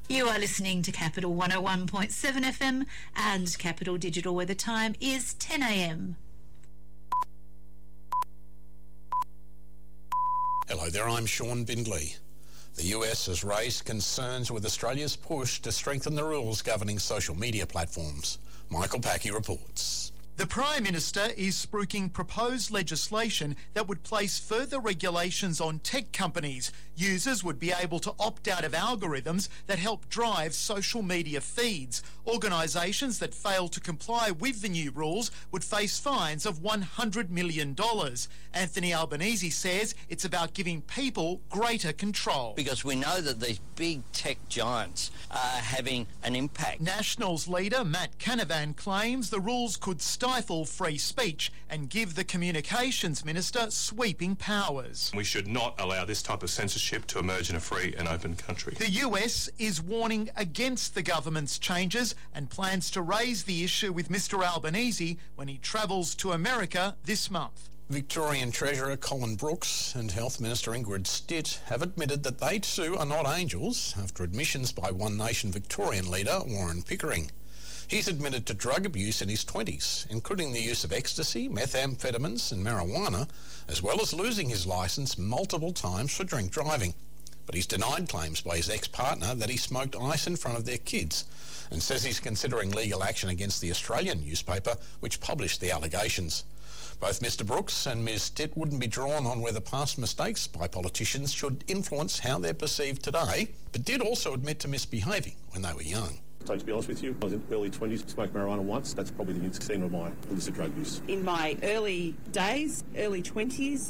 You are listening to Capital 101.7 FM and Capital Digital, where the time is 10 a.m. Hello there, I'm Sean Bindley. The US has raised concerns with Australia's push to strengthen the rules governing social media platforms. Michael Packey reports. The Prime Minister is spruiking proposed legislation that would place further regulations on tech companies. Users would be able to opt out of algorithms that help drive social media feeds. Organisations that fail to comply with the new rules would face fines of $100 million. Anthony Albanese says it's about giving people greater control. Because we know that these big tech giants are having an impact. Nationals leader Matt Canavan claims the rules could stifle free speech and give the Communications Minister sweeping powers. We should not allow this type of censorship to emerge in a free and open country. The US is warning against the government's changes and plans to raise the issue with Mr Albanese when he travels to America this month. Victorian Treasurer Colin Brooks and Health Minister Ingrid Stitt have admitted that they too are not angels after admissions by One Nation Victorian leader Warren Pickering. He's admitted to drug abuse in his 20s, including the use of ecstasy, methamphetamines and marijuana, as well as losing his licence multiple times for drink driving. But he's denied claims by his ex-partner that he smoked ice in front of their kids and says he's considering legal action against the Australian newspaper which published the allegations. Both Mr Brooks and Ms Stitt wouldn't be drawn on whether past mistakes by politicians should influence how they're perceived today, but did also admit to misbehaving when they were young. So to be honest with you, I was in early 20s, smoked marijuana once. That's probably the extent of my illicit drug use. In my early days, early 20s,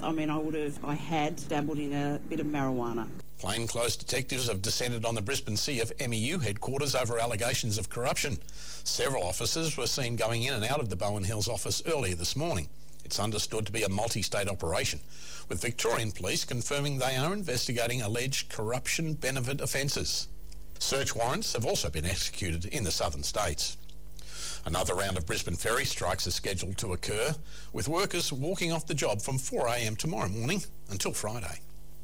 I had dabbled in a bit of marijuana. Plainclothes detectives have descended on the Brisbane CFMEU headquarters over allegations of corruption. Several officers were seen going in and out of the Bowen Hills office earlier this morning. It's understood to be a multi-state operation, with Victorian Police confirming they are investigating alleged corruption benefit offences. Search warrants have also been executed in the southern states. Another round of Brisbane ferry strikes is scheduled to occur, with workers walking off the job from 4 a.m. tomorrow morning until Friday.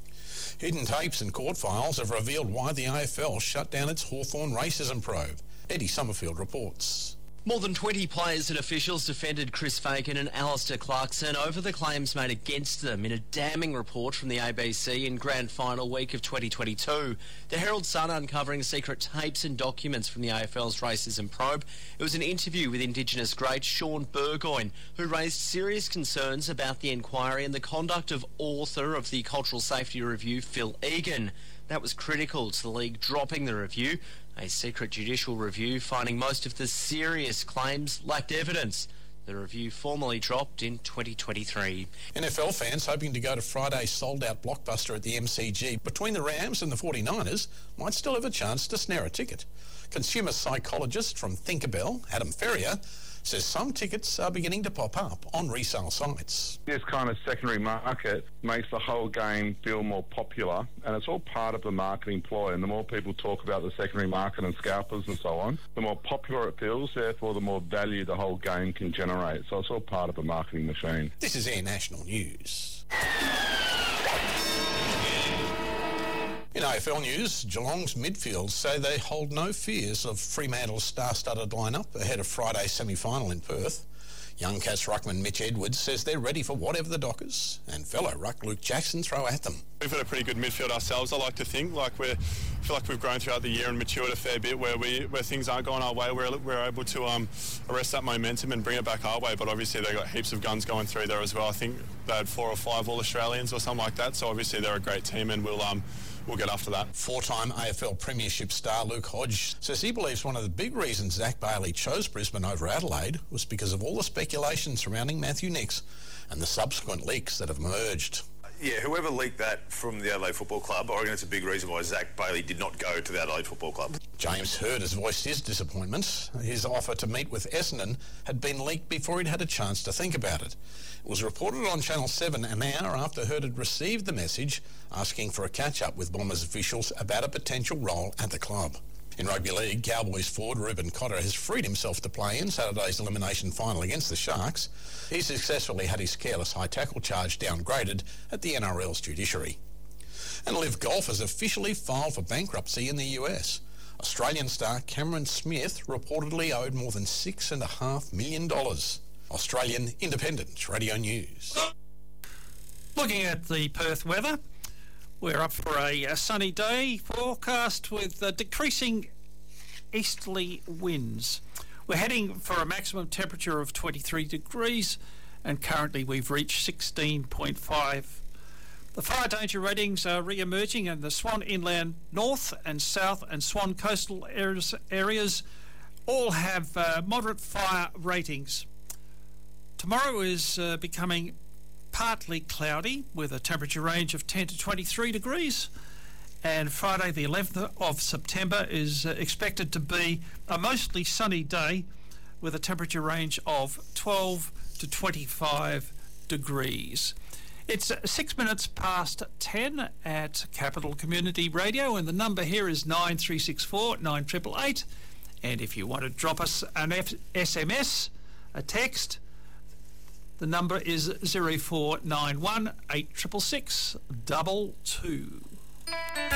Hidden tapes and court files have revealed why the AFL shut down its Hawthorn racism probe. Eddie Summerfield reports. More than 20 players and officials defended Chris Fagan and Alistair Clarkson over the claims made against them in a damning report from the ABC in grand final week of 2022. The Herald Sun uncovering secret tapes and documents from the AFL's racism probe. It was an interview with Indigenous great Sean Burgoyne, who raised serious concerns about the inquiry and the conduct of author of the Cultural Safety Review, Phil Egan. That was critical to the league dropping the review, a secret judicial review finding most of the serious claims lacked evidence. The review formally dropped in 2023. NFL fans hoping to go to Friday's sold-out blockbuster at the MCG between the Rams and the 49ers might still have a chance to snare a ticket. Consumer psychologist from Tinkerbell, Adam Ferrier, says some tickets are beginning to pop up on resale sites. This kind of secondary market makes the whole game feel more popular, and it's all part of the marketing ploy. And the more people talk about the secondary market and scalpers and so on, the more popular it feels, therefore the more value the whole game can generate. So it's all part of the marketing machine. This is Air National News. In AFL news, Geelong's midfield say they hold no fears of Fremantle's star-studded lineup ahead of Friday's semi-final in Perth. Young Cats ruckman Mitch Edwards says they're ready for whatever the Dockers and fellow ruck Luke Jackson throw at them. We've got a pretty good midfield ourselves, I like to think. I feel like we've grown throughout the year and matured a fair bit where things aren't going our way. We're able to arrest that momentum and bring it back our way, but obviously they've got heaps of guns going through there as well. I think they had 4 or 5 All-Australians or something like that, so obviously they're a great team and we'll get after that. 4-time AFL Premiership star Luke Hodge says he believes one of the big reasons Zach Bailey chose Brisbane over Adelaide was because of all the speculation surrounding Matthew Nicks and the subsequent leaks that have emerged. Yeah, whoever leaked that from the Adelaide Football Club, I reckon it's a big reason why Zach Bailey did not go to the Adelaide Football Club. James Hird has voiced his disappointment. His offer to meet with Essendon had been leaked before he'd had a chance to think about it. It was reported on Channel 7 an hour after Hird had received the message asking for a catch-up with Bombers officials about a potential role at the club. In rugby league, Cowboys forward Reuben Cotter has freed himself to play in Saturday's elimination final against the Sharks. He successfully had his careless high tackle charge downgraded at the NRL's judiciary. And Live Golf has officially filed for bankruptcy in the US. Australian star Cameron Smith reportedly owed more than $6.5 million. Australian Independent Radio News. Looking at the Perth weather, we're up for a sunny day forecast with decreasing easterly winds. We're heading for a maximum temperature of 23 degrees and currently we've reached 16.5. The fire danger ratings are re-emerging in the Swan Inland North and South and Swan Coastal areas all have moderate fire ratings. Tomorrow is becoming partly cloudy with a temperature range of 10 to 23 degrees, and Friday the 11th of September is expected to be a mostly sunny day with a temperature range of 12 to 25 degrees. It's 6 minutes past 10 at Capital Community Radio, and the number here is 9364 9888, and if you want to drop us an SMS, a text, the number is 0491 866 22.